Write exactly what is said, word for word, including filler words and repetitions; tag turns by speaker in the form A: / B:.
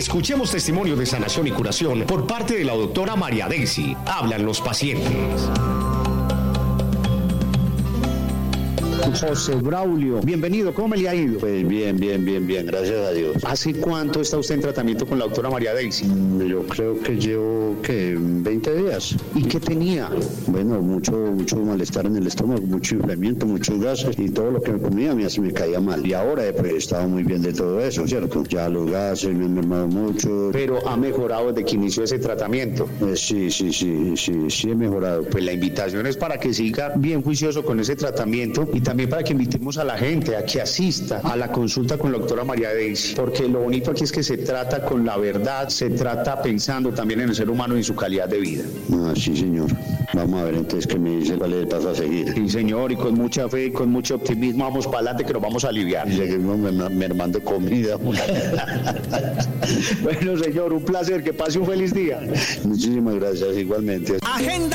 A: Escuchemos testimonio de sanación y curación por parte de la doctora María Daisy. Hablan los pacientes.
B: José Braulio, bienvenido, ¿cómo le ha ido?
C: Pues bien, bien, bien, bien, gracias a Dios.
B: ¿Hace cuánto está usted en tratamiento con la doctora María Daisy?
C: Yo creo que llevo, ¿qué? veinte días.
B: ¿Y qué tenía?
C: Bueno, mucho mucho malestar en el estómago, mucho inflamiento, muchos gases y todo lo que me comía me, me caía mal. Y ahora he pues, estado muy bien de todo eso, ¿cierto? Ya los gases me han mermado mucho.
B: Pero ha mejorado desde que inició ese tratamiento.
C: Eh, sí, sí, sí, sí, sí he mejorado.
B: Pues la invitación es para que siga bien juicioso con ese tratamiento y también para que invitemos a la gente a que asista a la consulta con la doctora María Daisy, porque lo bonito aquí es que se trata con la verdad, se trata pensando también en el ser humano y en su calidad de vida.
C: Ah, sí, señor. Vamos a ver entonces qué me dice cuál es el paso a seguir.
B: Sí, señor, y con mucha fe y con mucho optimismo vamos para adelante que nos vamos a aliviar.
C: Y seguimos mermando comida.
B: Bueno, señor, un placer, que pase un feliz día.
C: Muchísimas gracias, igualmente.
A: Agenda.